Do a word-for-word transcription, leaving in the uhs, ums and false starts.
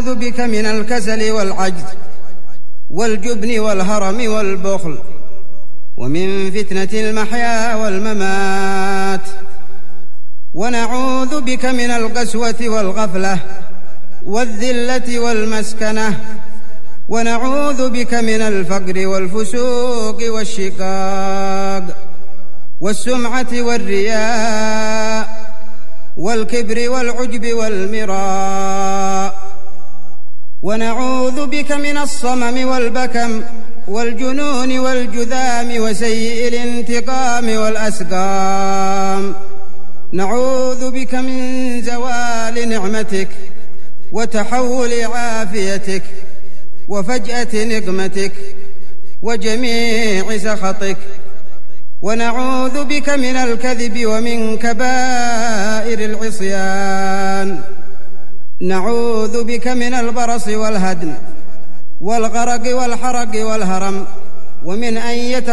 ونعوذ بك من الكسل والعجز والجبن والهرم والبخل ومن فتنة المحيا والممات، ونعوذ بك من القسوة والغفلة والذلة والمسكنة، ونعوذ بك من الفقر والفسوق والشقاق والسمعة والرياء والكبر والعجب والمراء، ونعوذ بك من الصمم والبكم والجنون والجذام وسيء الانتقام والأسقام. نعوذ بك من زوال نعمتك وتحول عافيتك وفجأة نقمتك وجميع سخطك، ونعوذ بك من الكذب ومن كبائر العصيان. نعوذ بك من البرص والهدم والغرق والحرق والهرم، ومن أن يت